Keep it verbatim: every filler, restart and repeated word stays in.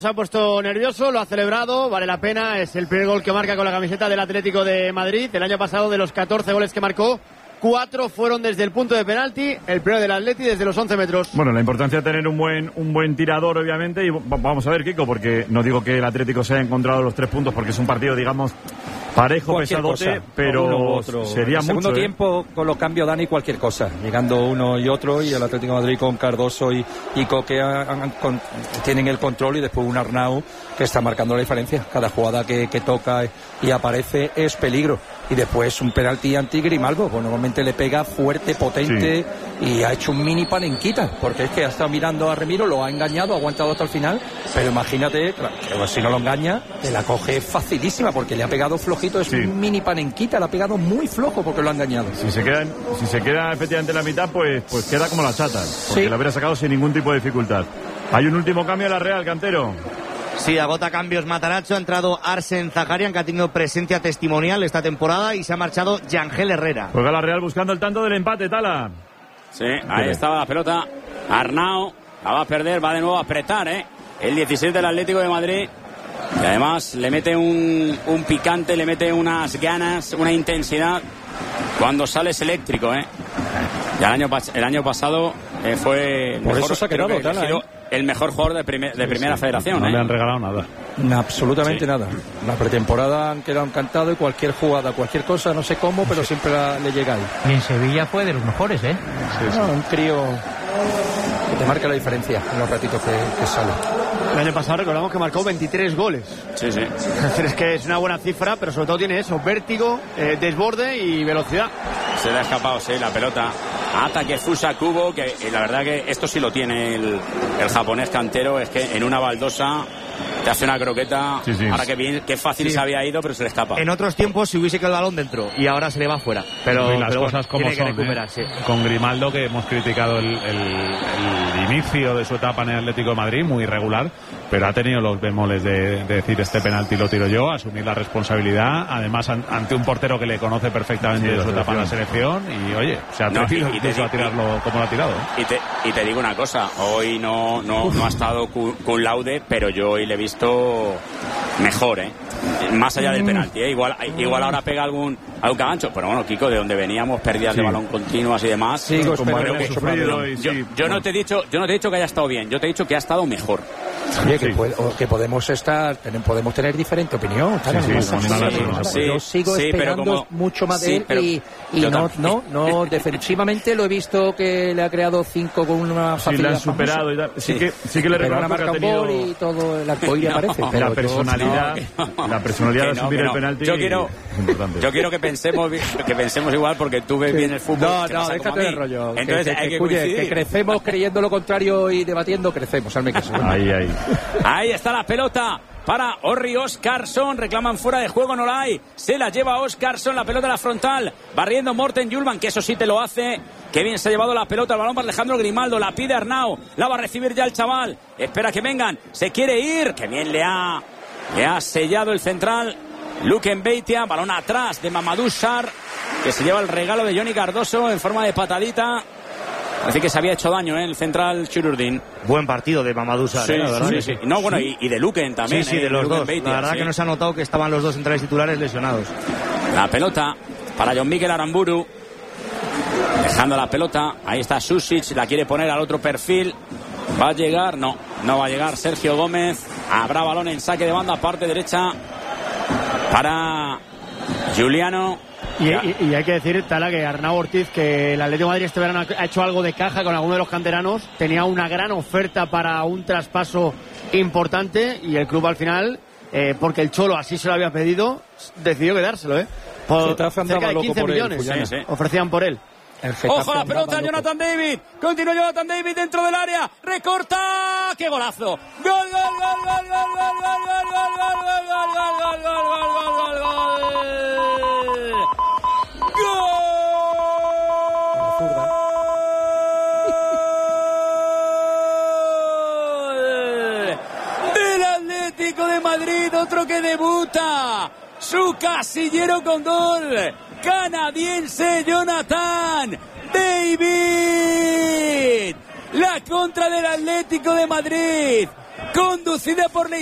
Se ha puesto nervioso, lo ha celebrado, vale la pena, es el primer gol que marca con la camiseta del Atlético de Madrid. El año pasado, de los catorce goles que marcó, cuatro fueron desde el punto de penalti, el primero del Atleti desde los once metros. Bueno, la importancia de tener un buen un buen tirador, obviamente, y vamos a ver, Kiko, porque no digo que el Atlético se haya encontrado los tres puntos, porque es un partido, digamos, parejo, cualquier pesadote, cosa, pero uno u otro. Sería el mucho. segundo ¿eh? tiempo, con los cambios, Dani, cualquier cosa, llegando uno y otro, y el Atlético de Madrid con Cardoso y, y Coque han, han, con, tienen el control, y después un Arnau que está marcando la diferencia. Cada jugada que, que toca y aparece es peligro. Y después un penalti anti-Grimaldo, pues normalmente le pega fuerte, potente, sí. Y ha hecho un mini panenquita, porque es que ha estado mirando a Remiro, lo ha engañado, ha aguantado hasta el final, pero imagínate, claro, que si no lo engaña, te la coge facilísima, porque le ha pegado flojito, es sí. un mini panenquita, le ha pegado muy flojo porque lo ha engañado. Si se queda, si se queda efectivamente en la mitad, pues, pues queda como la chata, porque sí. la hubiera sacado sin ningún tipo de dificultad. Hay un último cambio en la Real, Cantero. Sí, agota cambios Matarazzo, ha entrado Arsen Zaharian, que ha tenido presencia testimonial esta temporada, y se ha marchado Yangel Herrera. Juega la Real buscando el tanto del empate, Tala. Sí, ahí estaba la pelota. Arnau la va a perder, va de nuevo a apretar, ¿eh? El dieciséis del Atlético de Madrid. Y además le mete un, un picante, le mete unas ganas, una intensidad. Cuando sale es eléctrico, ¿eh? Ya el año, el año pasado eh, fue Por mejor, eso se ha quedado, que Tala, ¿eh? el mejor jugador de, primer, de primera sí, sí. federación. No ¿eh? le han regalado nada. No, absolutamente sí. nada. La pretemporada han quedado encantados, y cualquier jugada, cualquier cosa, no sé cómo, pero sí. siempre la, le llega ahí. Y en Sevilla fue de los mejores, ¿eh? Sí, sí. No, un crío que te marca la diferencia en los ratitos que, que sale. El año pasado recordamos que marcó veintitrés goles. Sí, sí. Es que es una buena cifra, pero sobre todo tiene eso, vértigo, eh, desborde y velocidad. Se le ha escapado, sí, la pelota. Ataque Fusa Kubo, que eh, la verdad que esto sí lo tiene el, el japonés Cantero, es que en una baldosa te hace una croqueta. Sí, sí. Ahora que bien, qué fácil sí. se había ido, pero se le escapa. En otros tiempos si hubiese quedado el balón dentro, y ahora se le va fuera. Pero, y las pero cosas bueno, como son, recuperar, ¿eh? sí. Con Grimaldo, que hemos criticado el, el, el inicio de su etapa en el Atlético de Madrid, muy irregular, pero ha tenido los bemoles de, de decir este penalti lo tiro yo, asumir la responsabilidad, además an, ante un portero que le conoce perfectamente sí, de su etapa en la selección, y oye, se ha atrevido no, incluso a tirarlo como lo ha tirado. ¿eh? Y, te, y te digo una cosa, hoy no, no, no ha estado con laude, pero yo hoy le he visto mejor, ¿eh? Más allá del penalti, ¿eh? Igual, igual ahora pega algún algún cagancho, pero bueno, Kiko, de donde veníamos, pérdidas sí. de balón continuas y demás. Sí, yo, que, yo, yo no te he dicho, yo no te he dicho que haya estado bien, yo te he dicho que ha estado mejor. Oye, que, sí. puede, que podemos estar, podemos tener diferente opinión. Sí, sí, no, no, no, no, no, sí, yo sigo sí, esperando como, mucho más de sí, él y, y no, no, no, defensivamente lo he visto que le ha creado cinco con una facilidad. Sí, le han superado y tal. Sí, sí que, sí que le reconozco que ha tenido un gol y todo el arcoíris no, aparece. Pero la personalidad, no, no, la personalidad de asumir no, el penalti. Yo quiero, yo quiero que pensemos, que pensemos igual, porque tú ves sí. bien el fútbol. No, no, déjate el rollo. Entonces que, hay que, que, que, que crecemos creyendo lo contrario y debatiendo, crecemos. Alme que ahí, ahí. Ahí está la pelota para Orri Oscarsson, reclaman fuera de juego, no la hay, se la lleva Oscarsson, la pelota a la frontal, barriendo Morten Julman, que eso sí te lo hace, que bien se ha llevado la pelota, el balón para Alejandro Grimaldo, la pide Arnau, la va a recibir ya el chaval, espera que vengan, se quiere ir, que bien le ha, le ha sellado el central, Luke Mbeitia, balón atrás de Mamadou Sarr, que se lleva el regalo de Johnny Cardoso en forma de patadita. Así que se había hecho daño, ¿eh? El central Chururdin. Buen partido de Mamadou Sarr, sí, ¿eh? ¿verdad? Sí, sí. No, bueno, y, y de Luken también. Sí, sí, ¿eh? de los Luken dos. Beitia, la verdad sí. que no se ha notado que estaban los dos centrales titulares lesionados. La pelota para John Miguel Aramburu. Dejando la pelota. Ahí está Susic, la quiere poner al otro perfil. ¿Va a llegar? No, no va a llegar Sergio Gómez. Habrá balón en saque de banda, parte derecha para Juliano. Y, y, y hay que decir, Tala, que Arnau Ortiz, que el Atlético de Madrid este verano ha hecho algo de caja con alguno de los canteranos, tenía una gran oferta para un traspaso importante y el club al final, eh, porque el Cholo así se lo había pedido, decidió quedárselo, ¿eh? Por cerca de quince millones él, sí, sí. ofrecían por él. Ojo la pelota, Jonathan David. Continúa Jonathan David dentro del área. Recorta. ¡Qué golazo! ¡Gol, gol, gol, gol, gol, gol, gol, gol, gol, gol, gol, gol, gol, gol, gol, gol! Del Atlético de Madrid, otro que debuta. Su casillero con gol. Canadiense Jonathan David. La contra del Atlético de Madrid. conducida por la